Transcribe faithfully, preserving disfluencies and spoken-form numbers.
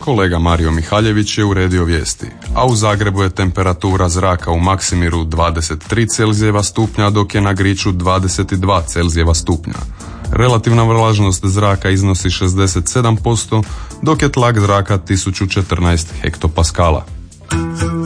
kolega Mario Mihaljević je uredio vijesti, a u Zagrebu je temperatura zraka u Maksimiru dvadeset tri Celzijeva stupnja, dok je na Griču dvadeset dva Celzijeva stupnja. Relativna vlažnost zraka iznosi šezdeset sedam posto, dok je tlak zraka tisuću četrnaest hektopaskala.